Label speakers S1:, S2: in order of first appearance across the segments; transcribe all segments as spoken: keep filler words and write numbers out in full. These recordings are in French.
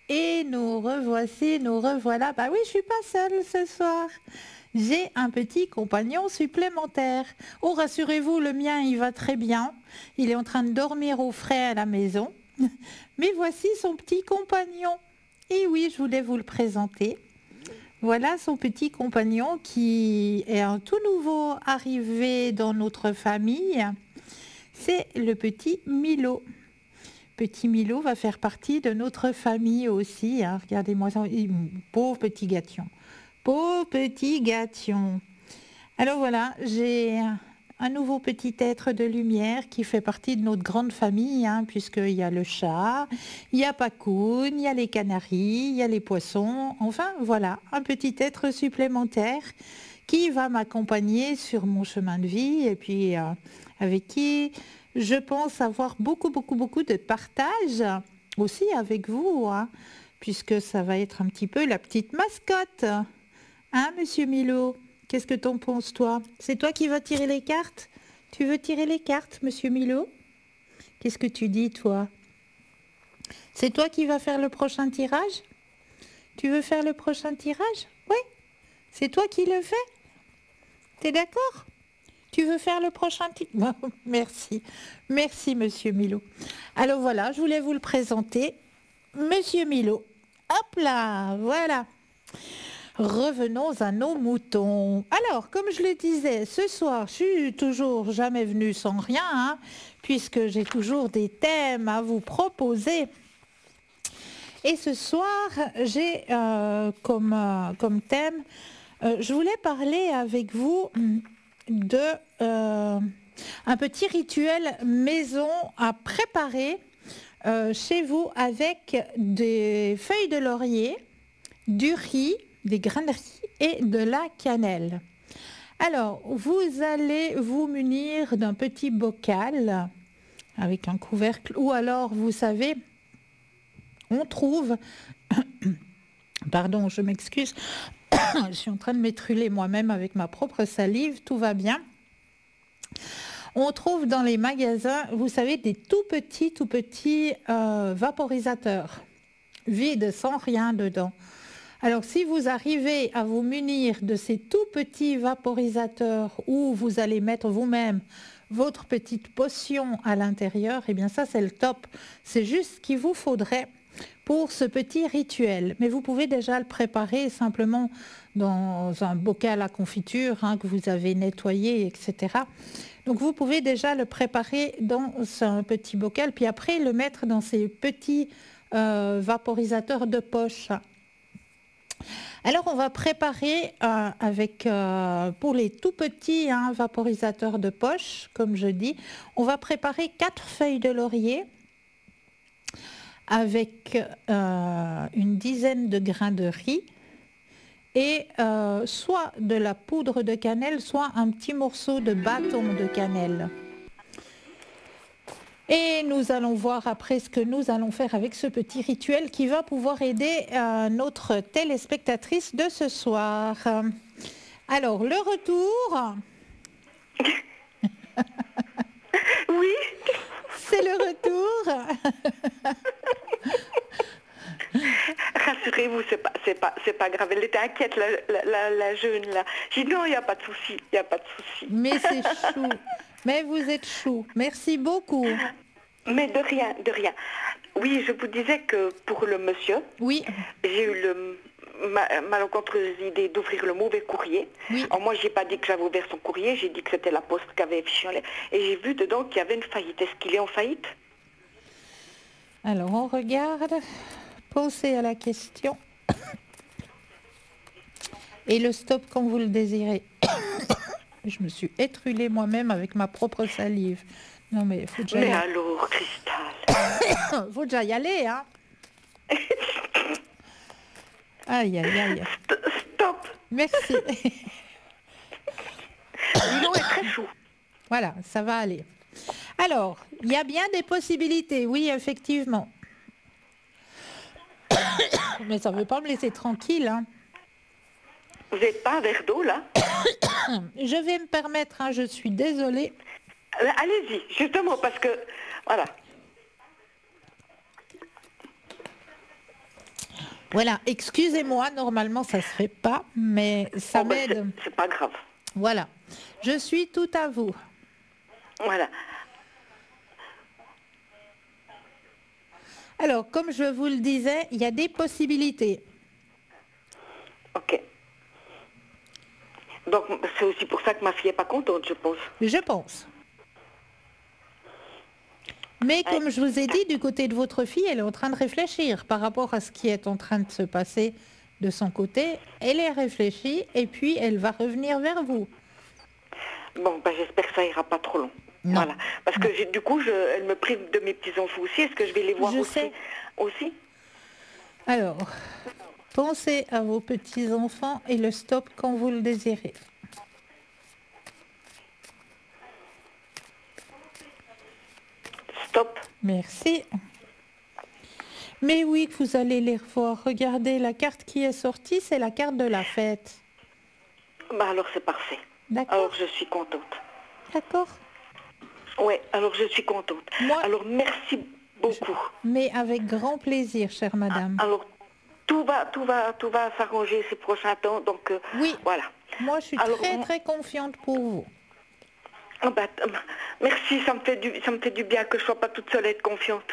S1: Et nous revoici, nous revoilà. Bah oui, je suis pas seule ce soir. J'ai un petit compagnon supplémentaire. Oh, rassurez-vous, le mien, il va très bien. Il est en train de dormir au frais à la maison. Mais voici son petit compagnon. Et oui, je voulais vous le présenter. Voilà son petit compagnon qui est un tout nouveau arrivé dans notre famille. C'est le petit Milo. Petit Milo va faire partie de notre famille aussi, hein. Regardez-moi ça, pauvre petit gâtion. Pauvre petit gâtion. Alors voilà, j'ai un nouveau petit être de lumière qui fait partie de notre grande famille, hein, puisqu'il y a le chat, il y a Pacoun, il y a les canaris, il y a les poissons. Enfin voilà, un petit être supplémentaire qui va m'accompagner sur mon chemin de vie et puis euh, avec qui je pense avoir beaucoup, beaucoup, beaucoup de partage aussi avec vous, hein, puisque ça va être un petit peu la petite mascotte. Hein, monsieur Milo? Qu'est-ce que t'en penses, toi? C'est toi qui vas tirer les cartes? Tu veux tirer les cartes, monsieur Milo? Qu'est-ce que tu dis, toi? C'est toi qui vas faire le prochain tirage? Tu veux faire le prochain tirage? Oui. C'est toi qui le fais? T'es d'accord? Tu veux faire le prochain tirage? Merci. Merci, monsieur Milo. Alors voilà, je voulais vous le présenter. Monsieur Milo. Hop là, voilà. Revenons à nos moutons. Alors, comme je le disais, ce soir, je suis toujours jamais venue sans rien, hein, puisque j'ai toujours des thèmes à vous proposer. Et ce soir, j'ai euh, comme, euh, comme thème, euh, je voulais parler avec vous de euh, un petit rituel maison à préparer euh, chez vous avec des feuilles de laurier, du riz, des grains de riz et de la cannelle. Alors, vous allez vous munir d'un petit bocal avec un couvercle, ou alors, vous savez, on trouve, pardon, je m'excuse, je suis en train de m'étruler moi-même avec ma propre salive, tout va bien. On trouve dans les magasins, vous savez, des tout petits, tout petits euh, vaporisateurs, vides, sans rien dedans. Alors, si vous arrivez à vous munir de ces tout petits vaporisateurs où vous allez mettre vous-même votre petite potion à l'intérieur, eh bien ça, c'est le top. C'est juste ce qu'il vous faudrait pour ce petit rituel. Mais vous pouvez déjà le préparer simplement dans un bocal à confiture, hein, que vous avez nettoyé, et cetera. Donc, vous pouvez déjà le préparer dans un petit bocal, puis après le mettre dans ces petits euh, vaporisateurs de poche. Alors, on va préparer euh, avec, euh, pour les tout petits hein, vaporisateurs de poche, comme je dis, on va préparer quatre feuilles de laurier avec euh, une dizaine de grains de riz et euh, soit de la poudre de cannelle, soit un petit morceau de bâton de cannelle. Et nous allons voir après ce que nous allons faire avec ce petit rituel qui va pouvoir aider euh, notre téléspectatrice de ce soir. Alors, le retour.
S2: Oui.
S1: C'est le retour.
S2: Rassurez-vous, c'est pas, c'est pas, c'est pas grave. Elle était inquiète, la, la, la, la jeune là. J'ai dit non, il n'y a pas de souci, il n'y a pas de souci.
S1: Mais c'est chou. Mais vous êtes chou. Merci beaucoup.
S2: Mais de rien, de rien. Oui, je vous disais que pour le monsieur,
S1: oui.
S2: j'ai eu le ma, malencontreuse idée d'ouvrir le mauvais courrier.
S1: Oui.
S2: Alors moi, j'ai pas dit que j'avais ouvert son courrier, j'ai dit que c'était la poste qui avait affiché en l'air. Et j'ai vu dedans qu'il y avait une faillite. Est-ce qu'il est en faillite?
S1: Alors, on regarde. Pensez à la question. Et le stop quand vous le désirez. Je me suis étrulée moi-même avec ma propre salive. Non mais faut déjà.
S2: Mais y... alors, Cristal.
S1: Faut déjà y aller, hein. Aïe, aïe, aïe.
S2: Stop.
S1: Merci.
S2: L'eau est très chaud.
S1: Voilà, ça va aller. Alors, il y a bien des possibilités, oui, effectivement. Mais ça ne veut pas me laisser tranquille, hein.
S2: Vous n'êtes pas un verre d'eau, là?
S1: Je vais me permettre, hein, je suis désolée.
S2: Allez-y, justement, parce que, voilà.
S1: Voilà, excusez-moi, normalement ça ne se fait pas, mais ça
S2: Oh, ben,
S1: m'aide.
S2: c'est- c'est pas grave.
S1: Voilà, je suis tout à vous.
S2: Voilà.
S1: Alors, comme je vous le disais, il y a des possibilités.
S2: Ok. Donc, c'est aussi pour ça que ma fille est pas contente, je pense.
S1: Je pense. Mais comme je vous ai dit, du côté de votre fille, elle est en train de réfléchir par rapport à ce qui est en train de se passer de son côté. Elle est réfléchie et puis elle va revenir vers vous.
S2: Bon, ben, j'espère que ça ira pas trop long.
S1: Non.
S2: Voilà. Parce que j'ai- du coup, je, elle me prive de mes petits-enfants aussi. Est-ce que je vais les voir
S1: Je
S2: aussi,
S1: sais.
S2: aussi
S1: Alors, pensez à vos petits-enfants et le stop quand vous le désirez.
S2: Stop.
S1: Merci. Mais oui, que vous allez les revoir. Regardez, la carte qui est sortie, c'est la carte de la fête.
S2: Bah alors c'est parfait.
S1: D'accord.
S2: Alors je suis contente.
S1: D'accord.
S2: Ouais, alors je suis contente.
S1: Moi-
S2: Alors merci beaucoup.
S1: Mais avec grand plaisir, chère madame.
S2: Alors tout va, tout va, tout va s'arranger ces prochains temps. Donc euh,
S1: Oui.
S2: voilà.
S1: Moi, je suis
S2: Alors,
S1: très,
S2: m-
S1: très confiante pour vous.
S2: Ah bah, euh, merci, ça me fait du, ça me fait du bien que je sois pas toute seule à être confiante.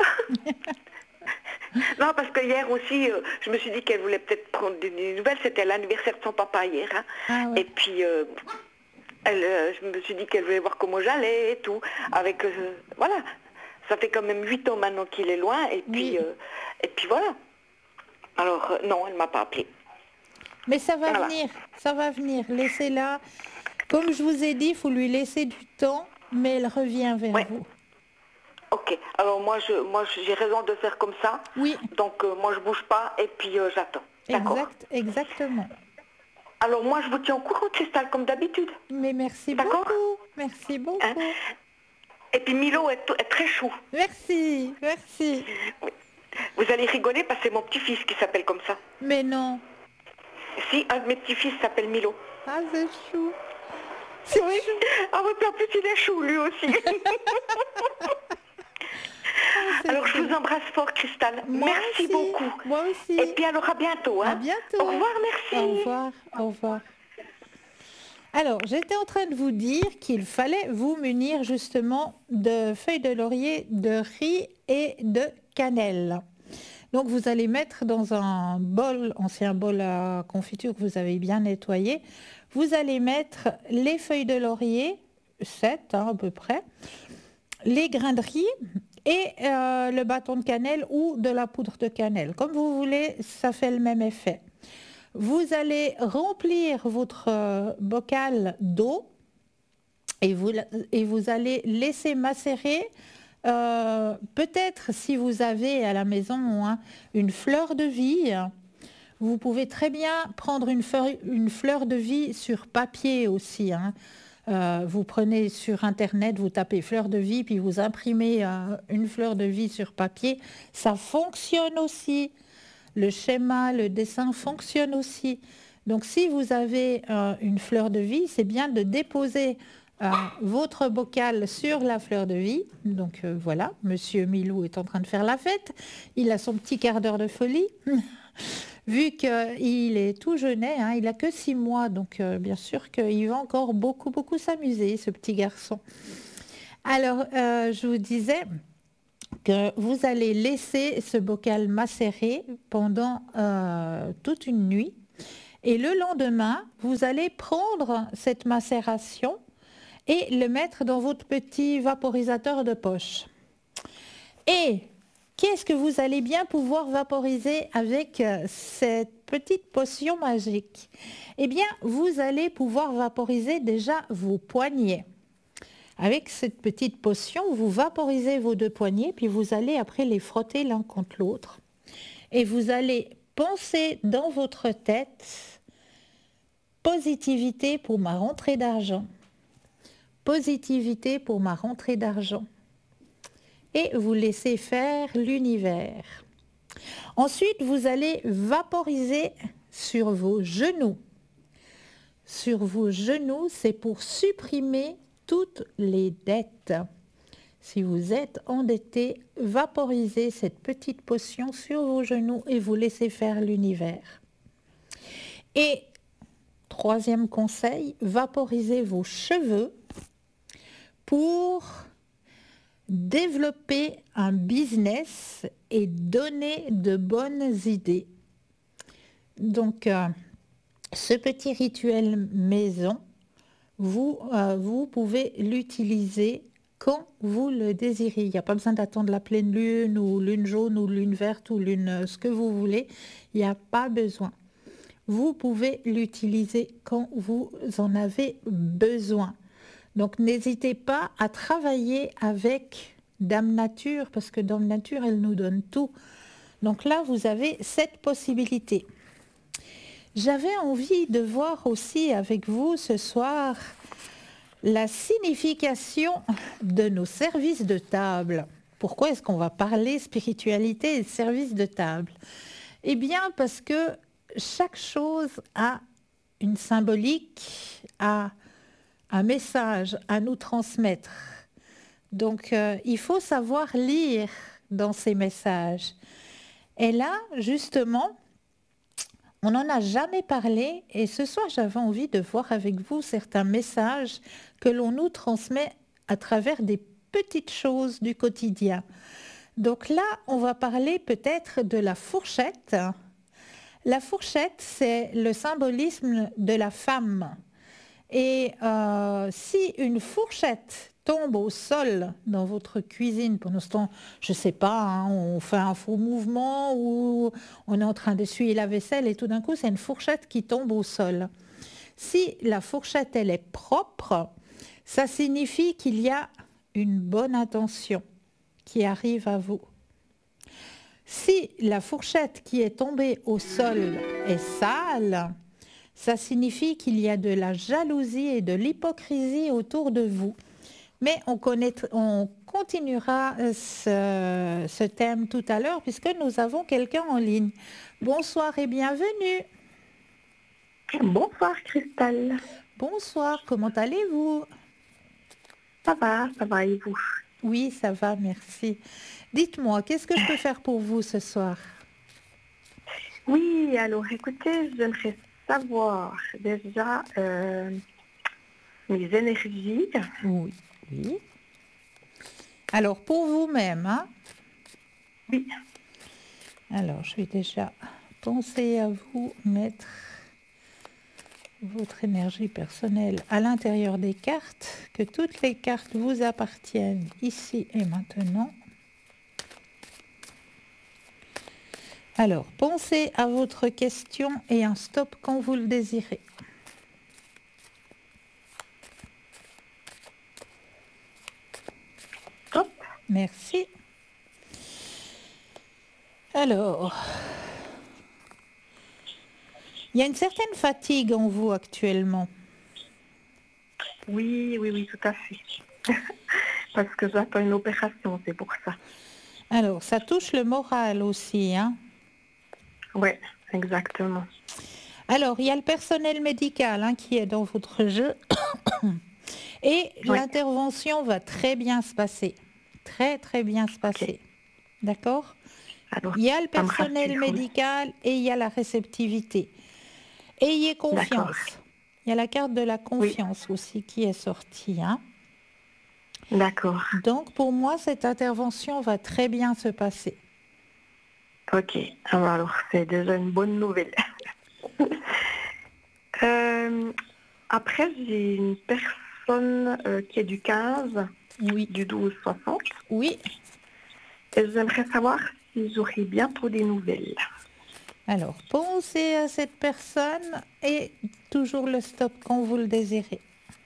S2: Non, parce que hier aussi, euh, je me suis dit qu'elle voulait peut-être prendre des des nouvelles. C'était l'anniversaire de son papa hier. Hein.
S1: Ah ouais.
S2: Et puis, euh, elle, euh, je me suis dit qu'elle voulait voir comment j'allais et tout. Avec, euh, voilà, ça fait quand même huit ans maintenant qu'il est loin. Et puis,
S1: Oui.
S2: euh, et puis voilà. Alors, euh, non, elle m'a pas appelé.
S1: Mais ça va
S2: Voilà.
S1: venir, ça va venir. Laissez-la. Comme je vous ai dit, il faut lui laisser du temps, mais elle revient vers
S2: Ouais.
S1: vous.
S2: Ok, alors moi, je, moi je- j'ai raison de faire comme ça.
S1: Oui.
S2: Donc, euh, moi, je bouge pas et puis euh, j'attends. D'accord.
S1: Exact, exactement.
S2: Alors, moi, je vous tiens au courant, Cristal, comme d'habitude.
S1: Mais merci
S2: D'accord.
S1: beaucoup. Merci beaucoup.
S2: Hein? Et puis Milo est, est très chou.
S1: Merci, merci.
S2: Vous allez rigoler parce que c'est mon petit-fils qui s'appelle comme ça.
S1: Mais non.
S2: Si, un de mes petits-fils s'appelle Milo.
S1: Ah, c'est chou.
S2: Oui. Ah oui, puis en plus, il est chou, lui aussi.
S1: C'est
S2: Alors, je
S1: chou.
S2: vous embrasse fort, Cristal.
S1: Moi
S2: Merci
S1: aussi,
S2: beaucoup.
S1: Moi aussi.
S2: Et puis alors, à bientôt. Hein.
S1: À bientôt.
S2: Au revoir, merci.
S1: Au revoir, au revoir. Alors, j'étais en train de vous dire qu'il fallait vous munir justement de feuilles de laurier, de riz et de cannelle. Donc, vous allez mettre dans un bol, ancien bol à confiture que vous avez bien nettoyé, vous allez mettre les feuilles de laurier, sept hein, à peu près, les grains de riz et euh, le bâton de cannelle ou de la poudre de cannelle. Comme vous voulez, ça fait le même effet. Vous allez remplir votre euh, bocal d'eau et vous, et vous allez laisser macérer. Euh, peut-être si vous avez à la maison hein, une fleur de vie, vous pouvez très bien prendre une, feuille, une fleur de vie sur papier aussi. Hein. Euh, vous prenez sur internet, vous tapez fleur de vie, puis vous imprimez euh, une fleur de vie sur papier. Ça fonctionne aussi. Le schéma, le dessin fonctionne aussi. Donc si vous avez euh, une fleur de vie, c'est bien de déposer euh, votre bocal sur la fleur de vie. Donc euh, voilà, Monsieur Milou est en train de faire la fête. Il a son petit quart d'heure de folie. Vu qu'il est tout jeunet, hein, il n'a que six mois, donc euh, bien sûr qu'il va encore beaucoup, beaucoup s'amuser, ce petit garçon. Alors, euh, je vous disais que vous allez laisser ce bocal macérer pendant euh, toute une nuit. Et le lendemain, vous allez prendre cette macération et le mettre dans votre petit vaporisateur de poche. Et qu'est-ce que vous allez bien pouvoir vaporiser avec cette petite potion magique? Eh bien, vous allez pouvoir vaporiser déjà vos poignets. Avec cette petite potion, vous vaporisez vos deux poignets, puis vous allez après les frotter l'un contre l'autre. Et vous allez penser dans votre tête, positivité pour ma rentrée d'argent. Positivité pour ma rentrée d'argent. Et vous laissez faire l'univers. Ensuite, vous allez vaporiser sur vos genoux. Sur vos genoux, c'est pour supprimer toutes les dettes. Si vous êtes endetté, vaporisez cette petite potion sur vos genoux et vous laissez faire l'univers. Et troisième conseil, vaporisez vos cheveux pour développer un business et donner de bonnes idées. Donc, euh, ce petit rituel maison, vous, euh, vous pouvez l'utiliser quand vous le désirez. Il n'y a pas besoin d'attendre la pleine lune ou lune jaune ou lune verte ou lune euh, ce que vous voulez. Il n'y a pas besoin. Vous pouvez l'utiliser quand vous en avez besoin. Donc n'hésitez pas à travailler avec Dame Nature parce que Dame Nature, elle nous donne tout. Donc là, vous avez cette possibilité. J'avais envie de voir aussi avec vous ce soir la signification de nos services de table. Pourquoi est-ce qu'on va parler spiritualité et services de table? Eh bien, parce que chaque chose a une symbolique, a un message à nous transmettre. Donc, euh, il faut savoir lire dans ces messages. Et là, justement, on n'en a jamais parlé et ce soir, j'avais envie de voir avec vous certains messages que l'on nous transmet à travers des petites choses du quotidien. Donc là, on va parler peut-être de la fourchette. La fourchette, c'est le symbolisme de la femme. Et euh, si une fourchette tombe au sol dans votre cuisine, pour l'instant, je ne sais pas, hein, on fait un faux mouvement ou on est en train d'essuyer la vaisselle et tout d'un coup, c'est une fourchette qui tombe au sol. Si la fourchette, elle est propre, ça signifie qu'il y a une bonne intention qui arrive à vous. Si la fourchette qui est tombée au sol est sale, ça signifie qu'il y a de la jalousie et de l'hypocrisie autour de vous. Mais on, connaît, on continuera ce, ce thème tout à l'heure puisque nous avons quelqu'un en ligne. Bonsoir et bienvenue.
S3: Bonsoir Christelle.
S1: Bonsoir, comment allez-vous?
S3: Ça va, ça va et vous?
S1: Oui, ça va, merci. Dites-moi, qu'est-ce que je peux faire pour vous ce soir?
S3: Oui, alors écoutez, j'aimerais savoir déjà euh, mes énergies.
S1: Oui, oui. Alors, pour vous-même, hein?
S3: Oui.
S1: Alors, je vais déjà penser à vous mettre votre énergie personnelle à l'intérieur des cartes, que toutes les cartes vous appartiennent ici et maintenant. Alors, pensez à votre question et un stop quand vous le désirez.
S3: Stop.
S1: Merci. Alors, il y a une certaine fatigue en vous actuellement.
S3: Oui, oui, oui, tout à fait. Parce que j'attends une opération, c'est pour ça.
S1: Alors, ça touche le moral aussi, hein?
S3: Oui, exactement.
S1: Alors, il y a le personnel médical hein, qui est dans votre jeu. Et
S3: Ouais.
S1: l'intervention va très bien se passer. Très, très bien se passer.
S3: Okay.
S1: D'accord?
S3: Alors,
S1: il y a le
S3: ça me
S1: personnel
S3: rassure, oui.
S1: médical et il y a la réceptivité. Ayez confiance.
S3: D'accord.
S1: Il y a la carte de la confiance oui. aussi qui est sortie. Hein?
S3: D'accord.
S1: Donc, pour moi, cette intervention va très bien se passer.
S3: Ok. Alors, c'est déjà une bonne nouvelle. euh, après, j'ai une personne euh, qui est du quinze,
S1: oui.
S3: du douze soixante.
S1: Oui.
S3: Et j'aimerais savoir si j'aurai bientôt des nouvelles.
S1: Alors, pensez à cette personne et toujours le stop quand vous le désirez.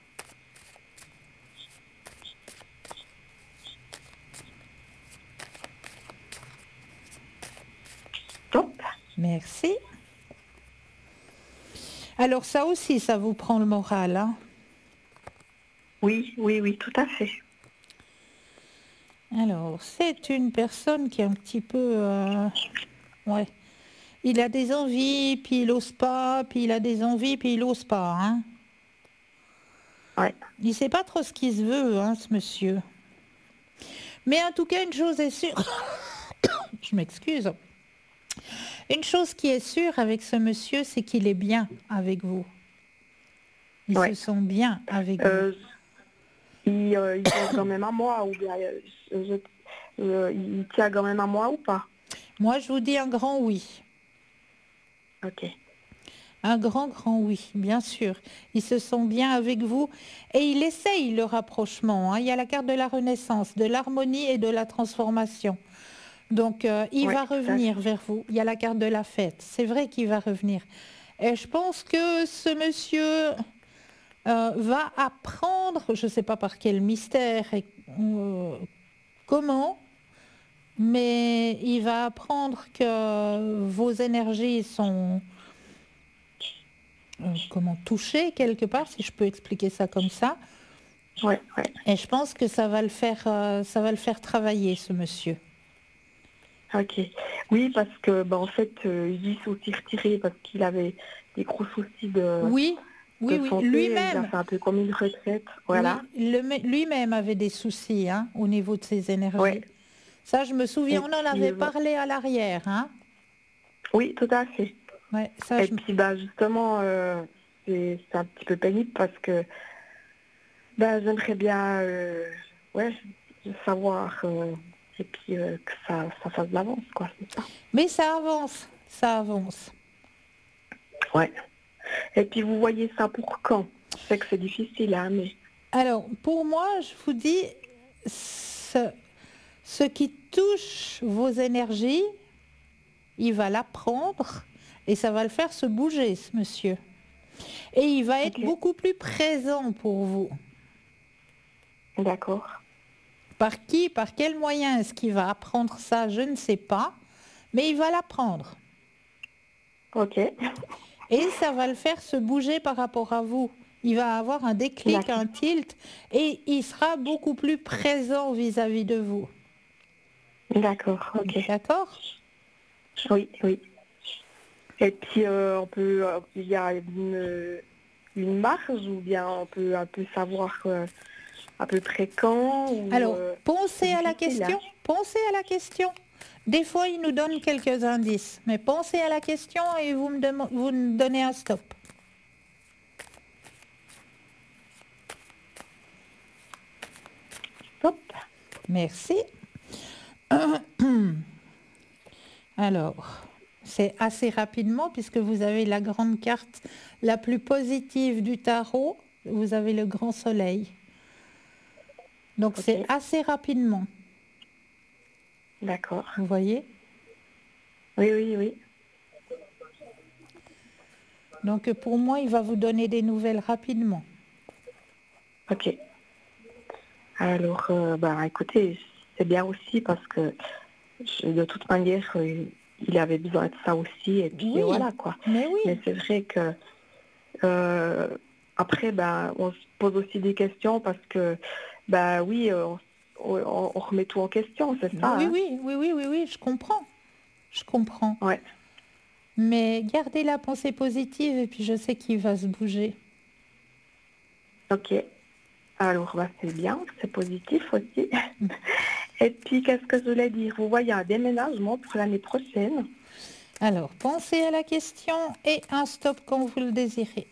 S3: Stop.
S1: Merci. Alors ça aussi, ça vous prend le moral, hein?
S3: Oui, oui, oui, tout à fait.
S1: Alors, c'est une personne qui est un petit peu... Euh, ouais. Il a des envies, puis il n'ose pas, puis il a des envies, puis il n'ose pas, hein?
S3: Ouais.
S1: Il ne sait pas trop ce qu'il se veut, hein, ce monsieur. Mais en tout cas, une chose est sûre, je m'excuse, une chose qui est sûre avec ce monsieur, c'est qu'il est bien avec vous. Il
S3: Ouais.
S1: se sent bien avec vous.
S3: Euh, il, euh, il pense quand même à moi ou bien euh, je- euh, il tient quand même à moi ou pas?
S1: Moi, je vous dis un grand oui.
S3: Ok.
S1: Un grand, grand oui, bien sûr. Il se sent bien avec vous et il essaye le rapprochement, hein. Il y a la carte de la renaissance, de l'harmonie et de la transformation. Donc, euh, il
S3: Ouais,
S1: va
S3: tout à
S1: revenir
S3: fait.
S1: vers vous. Il y a la carte de la fête. C'est vrai qu'il va revenir. Et je pense que ce monsieur euh, va apprendre, je ne sais pas par quel mystère et euh, comment, mais il va apprendre que vos énergies sont euh, comment touchées quelque part, si je peux expliquer ça comme ça.
S3: Ouais, ouais.
S1: Et je pense que ça va le faire, euh, ça va le faire travailler, ce monsieur.
S3: Ok. Oui, parce que bah, en fait, euh, il dit aussi retiré parce qu'il avait des gros soucis de,
S1: Oui, oui,
S3: de
S1: oui.
S3: santé. Il a
S1: Lui-même,
S3: fait un peu comme une retraite. Voilà.
S1: oui, le- lui-même avait des soucis, hein, au niveau de ses
S3: Ouais.
S1: énergies. Ça, je me souviens,
S3: Et
S1: on en
S3: puis,
S1: avait
S3: euh,
S1: parlé à l'arrière, hein.
S3: oui, tout à fait.
S1: Ouais, ça,
S3: Et
S1: je...
S3: puis, bah, justement, euh, c'est c'est un petit peu pénible parce que bah, j'aimerais bien euh, ouais, savoir euh, et puis euh, que ça, ça fasse de l'avance, quoi, c'est ça.
S1: Mais ça avance, ça avance.
S3: Ouais. Et puis, vous voyez ça pour quand? Je sais que c'est difficile, hein, mais...
S1: Alors, pour moi, je vous dis, ce, ce qui touche vos énergies, il va l'apprendre et ça va le faire se bouger, ce monsieur. Et il va être
S3: Ok,
S1: beaucoup plus présent pour vous.
S3: d'accord.
S1: Par qui, par quel moyen est-ce qu'il va apprendre ça, je ne sais pas, mais il va l'apprendre.
S3: Ok,
S1: Et ça va le faire se bouger par rapport à vous. Il va avoir un déclic,
S3: d'accord.
S1: un tilt, et il sera beaucoup plus présent vis-à-vis de vous.
S3: D'accord, ok.
S1: D'accord?
S3: Oui, oui. Et puis, euh, on peut, euh, il y a une, une marge ou bien on peut un peu savoir euh, à peu près quand ou
S1: Alors,
S3: euh, c'est
S1: pensez à la
S3: difficile, hein?
S1: question. Pensez à la question. Des fois, il nous donne quelques indices, mais pensez à la question et vous me, dem- vous me donnez un stop.
S3: Hop.
S1: Merci. Alors, c'est assez rapidement puisque vous avez la grande carte la plus positive du tarot. Vous avez le grand soleil. Donc,
S3: Ok,
S1: c'est assez rapidement.
S3: d'accord.
S1: Vous voyez?
S3: Oui, oui, oui.
S1: Donc, pour moi, il va vous donner des nouvelles rapidement.
S3: Ok. Alors, euh, bah, écoutez, c'est bien aussi parce que je- de toute manière, euh, il avait besoin de ça aussi et puis
S1: Oui,
S3: voilà quoi.
S1: mais oui.
S3: Mais c'est vrai que euh, après, bah, on se pose aussi des questions parce que, bah oui, euh, on, on- on remet tout en question, c'est ça,
S1: Oui,
S3: hein?
S1: oui, oui, oui, oui, oui, je comprends. Je comprends.
S3: Ouais,
S1: Mais gardez la pensée positive et puis je sais qu'il va se bouger.
S3: ok. Alors, bah, c'est bien, c'est positif aussi. Et puis, qu'est-ce que je voulais dire? Vous voyez un déménagement pour l'année prochaine.
S1: Alors, pensez à la question et un stop quand vous le désirez.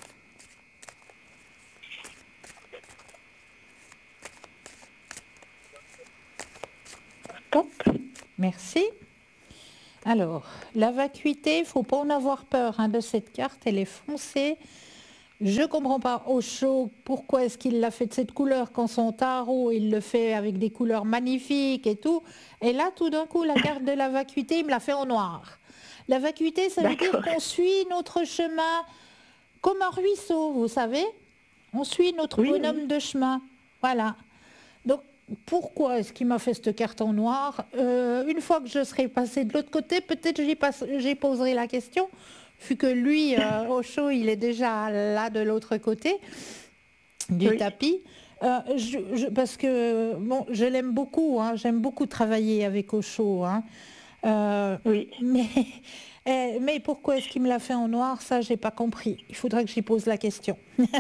S3: Top.
S1: Merci. Alors, la vacuité, il ne faut pas en avoir peur hein, de cette carte, elle est foncée. Je ne comprends pas au chaud pourquoi est-ce qu'il l'a fait de cette couleur quand son tarot, il le fait avec des couleurs magnifiques et tout. Et là, tout d'un coup, la carte de la vacuité, il me l'a fait en noir. La vacuité, ça veut dire
S3: D'accord.
S1: qu'on suit notre chemin comme un ruisseau, vous savez. On suit notre
S3: Oui, oui.
S1: bonhomme de chemin. Voilà. Donc, pourquoi est-ce qu'il m'a fait cette carte en noir? Euh, Une fois que je serai passée de l'autre côté, peut-être j'y, passe- j'y poserai la question, vu que lui, euh, au chaud, il est déjà là de l'autre côté du
S3: Oui.
S1: tapis. Euh, je- je- parce que bon, je l'aime beaucoup, hein, j'aime beaucoup travailler avec Osho, hein. Euh,
S3: Oui.
S1: mais, eh, mais pourquoi est-ce qu'il me l'a fait en noir? Ça, j'ai pas compris. Il faudrait que j'y pose la question.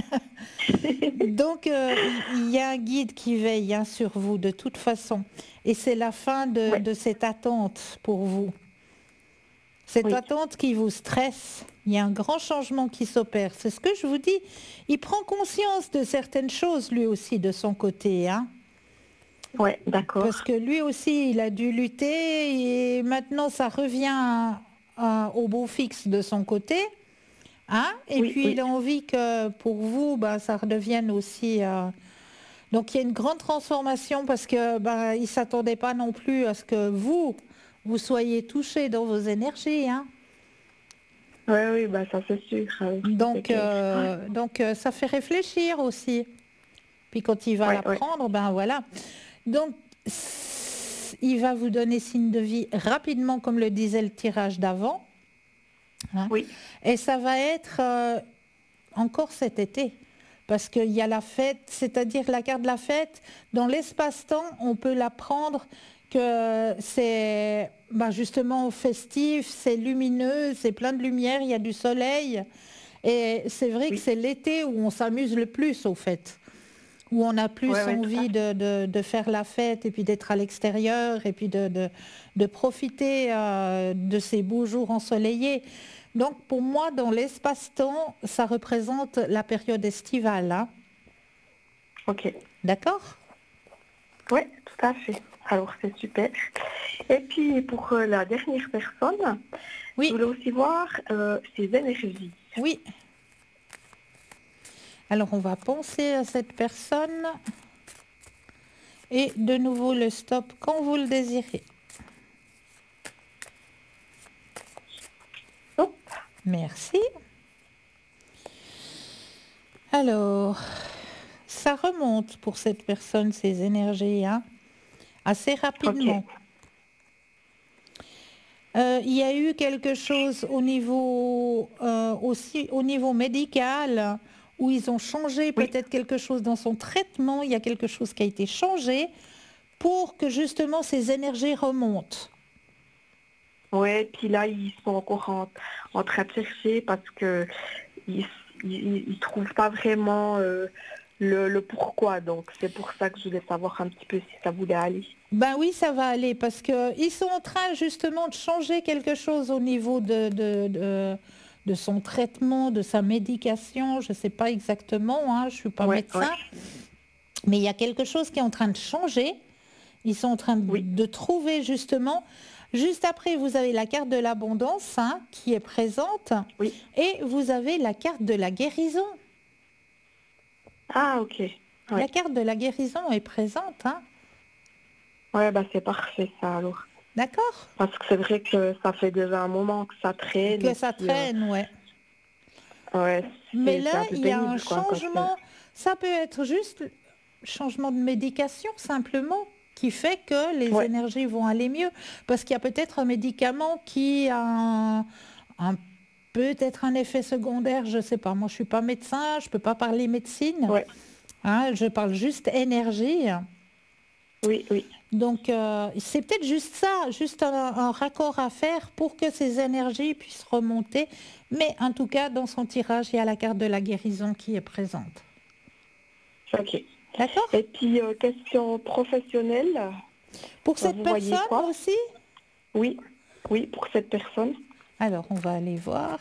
S1: Donc, euh, il y a un guide qui veille hein, sur vous de toute façon. Et c'est la fin de,
S3: Ouais.
S1: de cette attente pour vous. Cette
S3: Oui.
S1: attente qui vous stresse. Il y a un grand changement qui s'opère. C'est ce que je vous dis. Il prend conscience de certaines choses, lui aussi, de son côté. Hein.
S3: Ouais, d'accord.
S1: Parce que lui aussi, il a dû lutter et maintenant, ça revient à- à- au beau fixe de son côté. Hein. Et
S3: Oui,
S1: puis,
S3: oui.
S1: il a envie que pour vous, bah, ça redevienne aussi... euh, Donc il y a une grande transformation parce que ben, il ne s'attendait pas non plus à ce que vous, vous soyez touché dans vos énergies. Hein.
S3: Ouais, oui, bah ça c'est sûr. euh, ça, c'est
S1: Donc,
S3: clair.
S1: euh, donc euh, ça fait réfléchir aussi. Puis quand il va
S3: Ouais,
S1: la
S3: ouais.
S1: prendre, ben voilà. Donc c- il va vous donner signe de vie rapidement, comme le disait le tirage d'avant. Hein.
S3: Oui,
S1: Et ça va être euh, encore cet été. Parce qu'il y a la fête, c'est-à-dire la carte de la fête, dans l'espace-temps, on peut la prendre que c'est bah, justement festif, c'est lumineux, c'est plein de lumière, il y a du soleil. Et c'est vrai que
S3: oui.
S1: c'est l'été où on s'amuse le plus, au fait. Où on a plus
S3: Ouais, ouais, tout à
S1: envie de, de- de faire la fête et puis d'être à l'extérieur et puis de, de- de profiter euh, de ces beaux jours ensoleillés. Donc pour moi, dans l'espace-temps, ça représente la période estivale. Hein.
S3: Ok.
S1: D'accord?
S3: Ouais, tout à fait. Alors c'est super. Et puis pour euh, la dernière personne, je
S1: Oui,
S3: voulais aussi voir euh, ses énergies.
S1: oui. Alors on va penser à cette personne et de nouveau le stop quand vous le désirez.
S3: Hop.
S1: Merci. Alors, ça remonte pour cette personne, ces énergies, hein, assez rapidement.
S3: Ok.
S1: Euh, il y a eu quelque chose au niveau, euh, aussi au niveau médical où ils ont changé
S3: Oui.
S1: peut-être quelque chose dans son traitement. Il y a quelque chose qui a été changé pour que justement ces énergies remontent.
S3: Ouais, puis là, ils sont encore en, en train de chercher parce que ils, ils, ils trouvent pas vraiment euh, le, le pourquoi. Donc c'est pour ça que je voulais savoir un petit peu si ça voulait aller.
S1: Ben oui, ça va aller parce qu'ils sont en train justement de changer quelque chose au niveau de, de, de, de son traitement, de sa médication. Je ne sais pas exactement, hein, je ne suis pas
S3: Ouais, ouais.
S1: médecin, mais il y a quelque chose qui est en train de changer. Ils sont en train de,
S3: Oui.
S1: de trouver justement. Juste après, vous avez la carte de l'abondance hein, qui est présente
S3: Oui.
S1: et vous avez la carte de la guérison.
S3: Ah, ok.
S1: La
S3: Ouais.
S1: carte de la guérison est présente, hein,
S3: Ouais, bah c'est parfait ça alors.
S1: d'accord?
S3: Parce que c'est vrai que ça fait déjà un moment que ça traîne.
S1: Que
S3: Et
S1: ça
S3: puis, euh,
S1: traîne, ouais.
S3: ouais,
S1: Mais
S3: c'est
S1: là,
S3: c'est un peu
S1: il y a un
S3: pénible quoi. Quand, euh,
S1: changement. Ça peut être juste changement de médication simplement qui fait que les
S3: Ouais,
S1: énergies vont aller mieux. Parce qu'il y a peut-être un médicament qui a un, un- peut-être un effet secondaire, je ne sais pas. Moi, je ne suis pas médecin, je ne peux pas parler médecine.
S3: ouais,
S1: Hein, je parle juste énergie.
S3: oui, oui.
S1: Donc, euh, c'est peut-être juste ça, juste un, un raccord à faire pour que ces énergies puissent remonter. Mais en tout cas, dans son tirage, il y a la carte de la guérison qui est présente.
S3: Ok.
S1: D'accord?
S3: Et puis, euh, question professionnelle,
S1: Pour
S3: euh,
S1: cette
S3: vous voyez
S1: personne
S3: quoi?
S1: aussi?
S3: Oui, oui, pour cette personne.
S1: Alors, on va aller voir.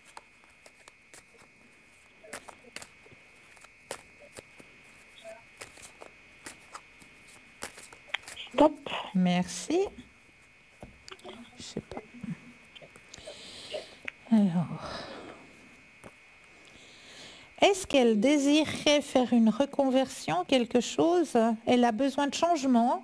S3: Stop.
S1: Merci. Je sais pas. Alors. Est-ce qu'elle désirerait faire une reconversion, quelque chose? Elle a besoin de changement?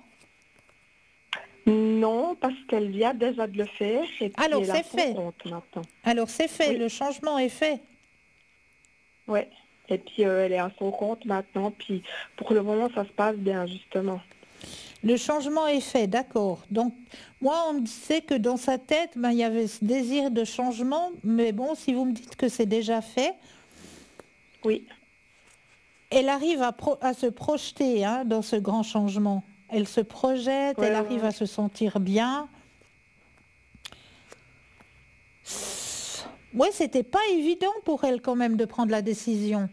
S3: Non, parce qu'elle vient déjà de le faire et puis
S1: Alors,
S3: elle a
S1: c'est
S3: son
S1: fait.
S3: compte maintenant.
S1: Alors, c'est fait.
S3: Oui.
S1: Le changement est fait.
S3: Ouais. Et puis euh, elle est à son compte maintenant. Puis pour le moment, ça se passe bien, justement.
S1: Le changement est fait, d'accord. Donc, moi, on me disait que dans sa tête, ben, il y avait ce désir de changement. Mais bon, si vous me dites que c'est déjà fait,
S3: Oui.
S1: elle arrive à, pro- à se projeter hein, dans ce grand changement. Elle se projette,
S3: Ouais,
S1: elle
S3: ouais,
S1: arrive
S3: ouais.
S1: à se sentir bien. Ouais, c'était pas évident pour elle quand même de prendre la décision.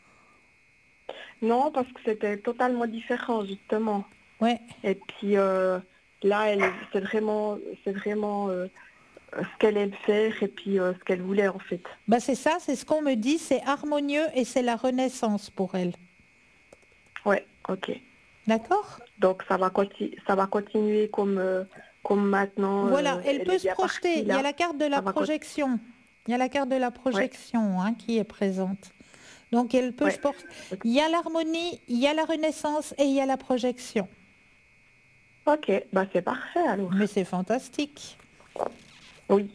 S3: Non, parce que c'était totalement différent, justement.
S1: Ouais.
S3: Et puis euh, là, elle, c'est vraiment, c'est vraiment euh, ce qu'elle aime faire et puis euh, ce qu'elle voulait en fait.
S1: Bah c'est ça, c'est ce qu'on me dit, c'est harmonieux et c'est la renaissance pour elle.
S3: Ouais, ok.
S1: D'accord?
S3: Donc ça va, conti- ça va continuer comme, euh, comme maintenant.
S1: Voilà,
S3: euh,
S1: elle
S3: elle
S1: peut
S3: est
S1: se
S3: bien
S1: projeter.
S3: partie
S1: Il y a
S3: là.
S1: la carte de la
S3: Ça va con-
S1: projection. Il y a la carte de la
S3: Ouais,
S1: projection hein, qui est présente. Donc elle peut se
S3: ouais.
S1: por-
S3: Ok,
S1: Il y a l'harmonie, il y a la renaissance et il y a la projection.
S3: ok, bah c'est parfait alors.
S1: Mais c'est fantastique.
S3: Oui.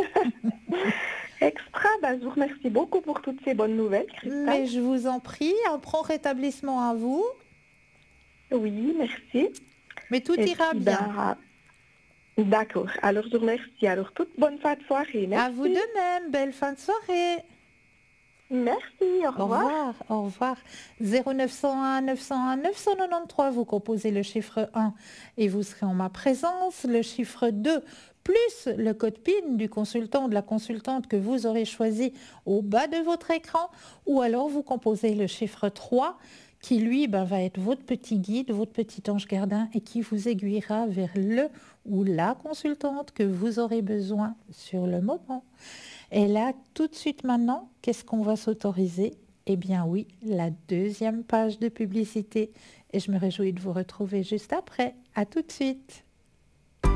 S3: Extra, bah, je vous remercie beaucoup pour toutes ces bonnes nouvelles, Cristal.
S1: Mais je vous en prie, un prompt rétablissement à vous.
S3: Oui, merci.
S1: Mais tout
S3: Et
S1: ira
S3: puis,
S1: bien.
S3: ben, d'accord. Alors, je vous remercie. Alors, toute bonne fin de soirée.
S1: À vous
S3: Merci.
S1: de même. Belle fin de soirée.
S3: Merci. Au
S1: Au
S3: revoir.
S1: revoir, au revoir. zéro neuf cent un neuf cent un neuf cent quatre-vingt-treize, vous composez le chiffre un et vous serez en ma présence. Le chiffre deux plus le code P I N du consultant ou de la consultante que vous aurez choisi au bas de votre écran. Ou alors vous composez le chiffre trois qui lui ben, va être votre petit guide, votre petit ange gardien et qui vous aiguillera vers le ou la consultante que vous aurez besoin sur le moment. Et là, tout de suite maintenant, qu'est-ce qu'on va s'autoriser? Eh bien oui, la deuxième page de publicité. Et je me réjouis de vous retrouver juste après. À tout de suite.